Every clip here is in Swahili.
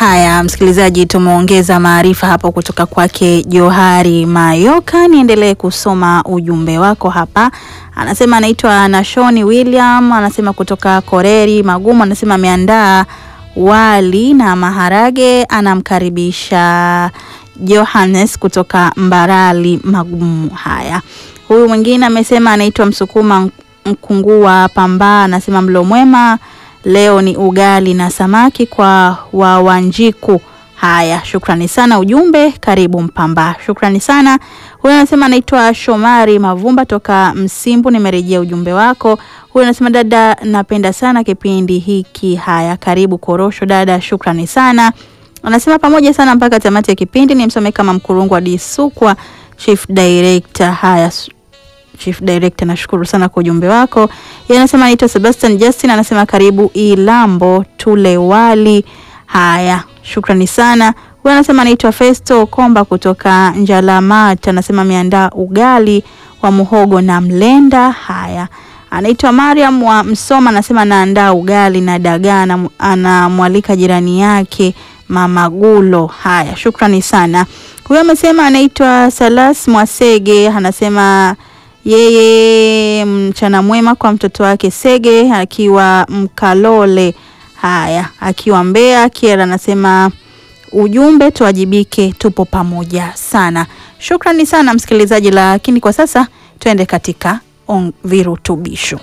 Haya, msikilizaji, tumeongeza maarifa hapo kutoka kwake Johari Mayoka. Niendelee kusoma ujumbe wako hapa. Anasema anaitwa Nashoni William, anasema kutoka Koreri Magumu, anasema ameandaa wali na maharage, anamkaribisha Johannes kutoka Mbarali Magumu. Haya. Huyu mwingine amesema anaitwa Msukuma Mkungua Pamba, anasema mlo mwema, leo ni ugali na samaki kwa Wawanjiku. Haya, shukrani sana ujumbe, karibu Mpamba. Shukrani sana. Huyu anasema anaitwa Shomari Mavumba toka Msimbu, nimerejea ujumbe wako. Huyu anasema dada, napenda sana kipindi hiki. Haya, karibu Korosho dada, shukrani sana. Anasema pamoja sana mpaka tamati ya kipindi, nimsome kama Mkurungu wa Disukwa, Chief Director. Haya, Chief Director, nashukuru sana kwa ujumbe wako. Yeye anasema anaitwa Sebastian Justin, anasema karibu Ilambo tule wali. Haya, shukrani sana. Huyu anasema anaitwa Festo Komba kutoka Njalamata, anasema ameandaa ugali wa muhogo na mlenda. Haya, anaitwa Mariam wa Msoma, anasema anaandaa ugali na dagaa, anamwalika jirani yake Mama Gulo. Haya, shukrani sana. Huyu amesema anaitwa Salas Mwasege, anasema yeye mchana mwema kwa mtoto wake Sege akiwa Mkalole. Haya, akiwa Mbeya. Kiera anasema ujumbe, tuwajibike, tupo pamoja sana. Shukrani sana msikilizaji, lakini kwa sasa tuende katika virutubisho.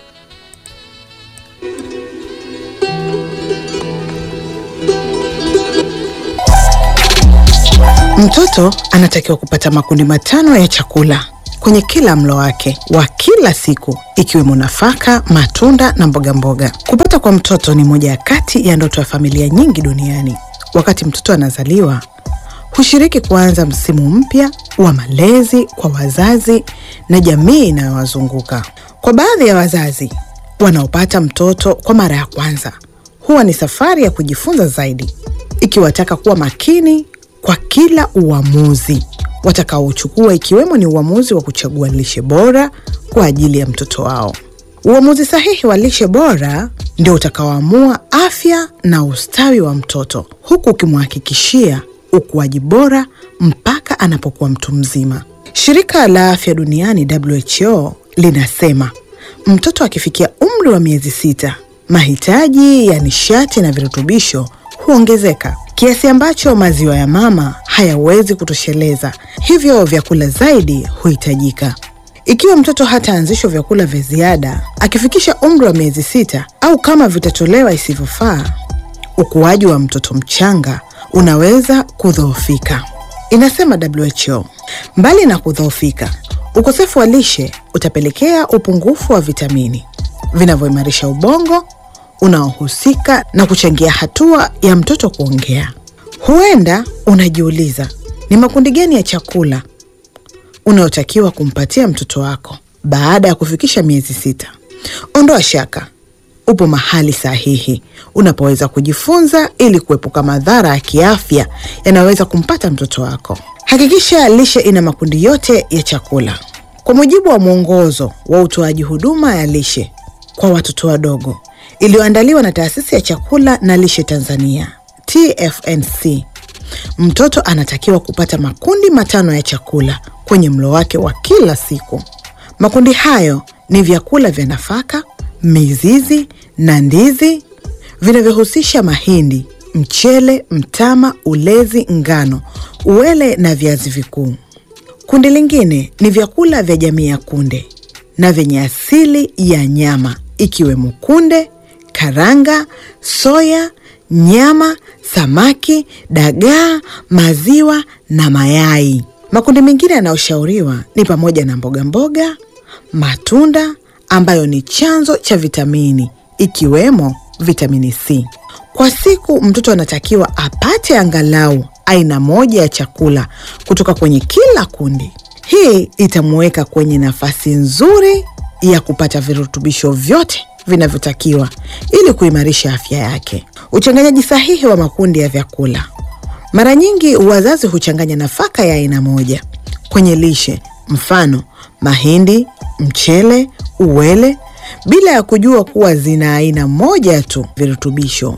Mtoto anatakiwa kupata makundi 5 ya chakula kwenye kila mlo wake wa kila siku, ikiwemo nafaka, matunda na mboga mboga. Kupata kwa mtoto ni moja ya kati ya ndoto ya familia nyingi duniani. Wakati mtoto anazaliwa, hushiriki kuanza msimu mpya wa malezi kwa wazazi na jamii inayowazunguka. Kwa baadhi ya wazazi wanaopata mtoto kwa mara ya kwanza, huwa ni safari ya kujifunza zaidi, ikiwataka kuwa makini kwa kila uamuzi watakaochukua, ikiwemo ni uamuzi wa kuchagua lishe bora kwa ajili ya mtoto wao. Uamuzi sahihi wa lishe bora ndio utakaoamua afya na ustawi wa mtoto, huku ukimhakikishia ukuaji bora mpaka anapokuwa mtu mzima. Shirika la Afya Duniani WHO linasema mtoto akifikia umri wa miezi 6, mahitaji ya nishati na virutubisho huongezeka, kiasi ambacho maziwa ya mama hayawezi kutosheleza, hivyo vyakula zaidi huhitajika. Ikiwa mtoto hataanzishwa vyakula vya ziada akifikisha umri wa miezi 6, au kama vitatolewa isivyofaa, ukuaji wa mtoto mchanga unaweza kudhoofika, inasema WHO. Mbali na kudhoofika, ukosefu wa lishe utapelekea upungufu wa vitamini vinavyoimarisha ubongo, unaohusika na kuchangia hatua ya mtoto kuongea. Huenda unajiuliza, ni makundi gani ya chakula unayotakiwa kumpatia mtoto wako baada ya kufikisha miezi 6? Ondoa shaka, upo mahali sahihi unapoweza kujifunza ili kuepuka madhara ya kiafya yanayoweza kumpata mtoto wako. Hakikisha lishe ina makundi yote ya chakula. Kwa mujibu wa mwongozo wa utoaji huduma ya lishe kwa watoto wadogo iliyoandaliwa na Taasisi ya Chakula na Lishe Tanzania, TFNC, mtoto anatakiwa kupata makundi 5 ya chakula kwenye mlo wake wa kila siku. Makundi hayo ni vyakula vya nafaka, mizizi na ndizi, vinavyohusisha mahindi, mchele, mtama, ulezi, ngano, uwele na viazi vikuu. Kundi lingine ni vyakula vya jamii ya kunde na vyenye asili ya nyama, ikiwemo kunde, karanga, soya, nyama, samaki, dagaa, maziwa na mayai. Makundi mengine yanayoshauriwa ni pamoja na mboga mboga, matunda ambayo ni chanzo cha vitamini, ikiwemo vitamini C. Kwa siku mtoto anatakiwa apate angalau aina 1 ya chakula kutoka kwenye kila kundi. Hii itamuweka kwenye nafasi nzuri ya kupata virutubisho vyote vinavyotakiwa ili kuimarisha afya yake. Uchanganyaji sahihi wa makundi ya vyakula. Mara nyingi wazazi huchanganya nafaka ya aina moja kwenye lishe, mfano mahindi, mchele, uwele, bila ya kujua kuwa zina aina moja tu virutubisho.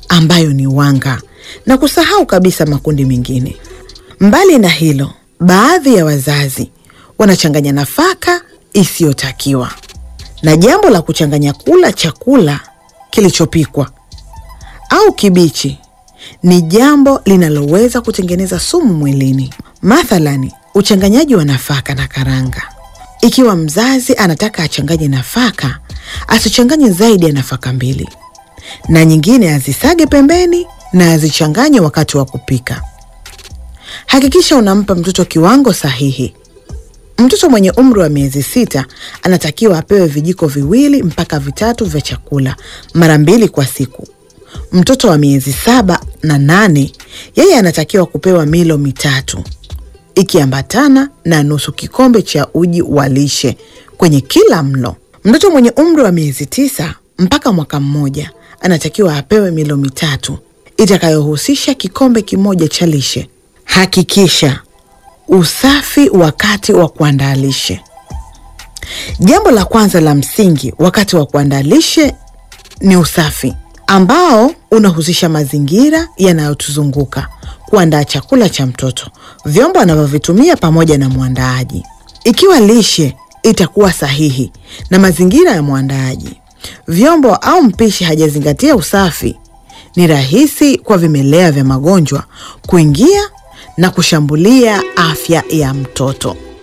ambayo ni wanga, na kusahau kabisa makundi mengine. Mbali na hilo, baadhi ya wazazi wanachanganya nafaka isiyotakiwa. Na jambo la kuchanganya kula chakula kilichopikwa au kibichi ni jambo linaloweza kutengeneza sumu mwilini. Mathalani, uchanganyaji wa nafaka na karanga. Ikiwa mzazi anataka achanganye nafaka, asichanganye zaidi ya nafaka 2, na nyingine azisage pembeni na azichanganye wakati wa kupika. Hakikisha unampa mtoto kiwango sahihi. Mtoto mwenye umri wa miezi 6 anatakiwa apewe vijiko 2 mpaka 3 vya chakula mara 2 kwa siku. Mtoto wa miezi 7 na 8, yeye anatakiwa kupewa milo 3 ikiambatana na nusu kikombe cha uji wa lishe kwenye kila mlo. Mtoto mwenye umri wa miezi 9 mpaka mwaka 1 anatakiwa apewe milo 3 itakayohusisha kikombe kimoja cha lishe. Hakikisha usafi wakati wa kuandaa lishe. Jambo la kwanza la msingi wakati wa kuandaa lishe ni usafi, ambao unahusisha mazingira yanayotuzunguka, kuandaa chakula cha mtoto, vyombo anavyovitumia pamoja na mwandaaji. Ikiwa lishe itakuwa sahihi na mazingira ya mwandaaji, vyombo au mpishi hajazingatia usafi, ni rahisi kwa vimelea vya magonjwa kuingia na kushambulia afya ya mtoto.